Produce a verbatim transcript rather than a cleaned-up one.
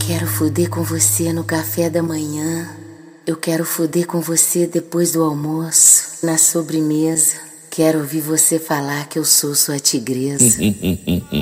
Quero fuder com você no café da manhã. Eu quero fuder com você depois do almoço, na sobremesa. Quero ouvir você falar que eu sou sua tigresa.